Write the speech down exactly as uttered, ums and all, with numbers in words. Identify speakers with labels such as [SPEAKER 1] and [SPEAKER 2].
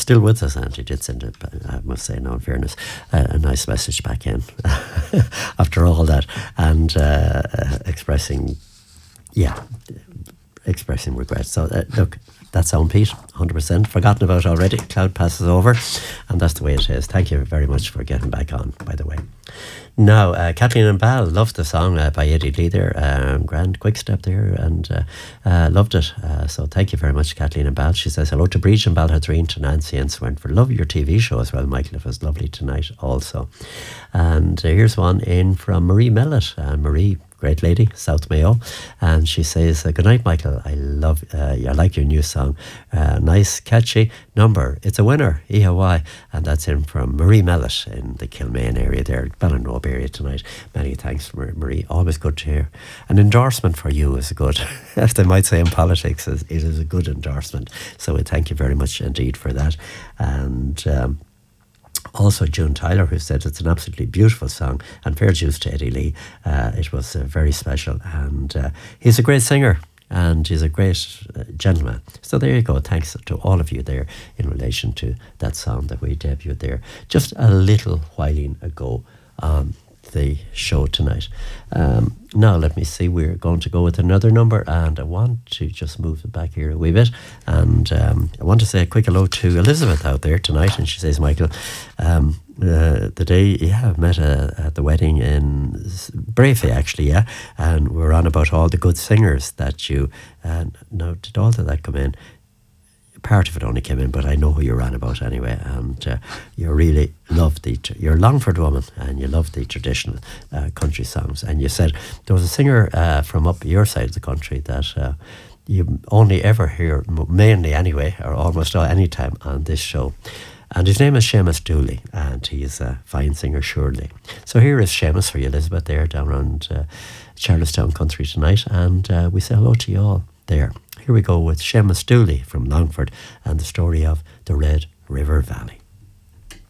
[SPEAKER 1] still with us, and she did send it, I must say, now in fairness, uh, a nice message back in after all that, and uh, uh, expressing, yeah, expressing regret. So uh, look, that's on Pete, one hundred percent. Forgotten about already. Cloud passes over, and that's the way it is. Thank you very much for getting back on, by the way. Now, uh, Kathleen and Bal loved the song uh, by Eddie Lee there. Um, grand quick step there, and uh, uh, loved it. Uh, so thank you very much, Kathleen and Bal. She says, hello to Breach and Balhathreen, to Nancy and Swinford. Love your T V show as well, Michael. It was lovely tonight also. And uh, here's one in from Marie Mellett. Uh, Marie, great lady, South Mayo, and she says, uh, good night, Michael. I love, uh, I like your new song. Uh, nice, catchy number. It's a winner, E O Y, and that's in from Marie Mellett in the Kilmaine area there, Ballinrobe area tonight. Many thanks, Marie. Always good to hear. An endorsement for you is good, as they might say in politics. It is a good endorsement. So we thank you very much indeed for that. And Um, also, June Tyler, who said it's an absolutely beautiful song, and fair dues to Eddie Lee. Uh, it was uh, very special, and uh, he's a great singer, and he's a great uh, gentleman. So there you go. Thanks to all of you there in relation to that song that we debuted there just a little while ago on the show tonight. Um, now let me see, we're going to go with another number, and I want to just move it back here a wee bit, and um, I want to say a quick hello to Elizabeth out there tonight, and she says, Michael, um, uh, the day, yeah, I met uh, at the wedding in Brafey actually, yeah, and we're on about all the good singers that you, and now did all of that come in? Part of it only came in, but I know who you're on about anyway, and uh, you really love the, you're a Longford woman, and you love the traditional uh, country songs, and you said there was a singer uh, from up your side of the country that uh, you only ever hear, mainly anyway, or almost any time on this show, and his name is Seamus Dooley, and he's a fine singer surely. So here is Seamus for you, Elizabeth, there down around uh, Charlestown country tonight, and uh, we say hello to you all there. Here we go with Seamus Dooley from Longford and the story of the Red River Valley.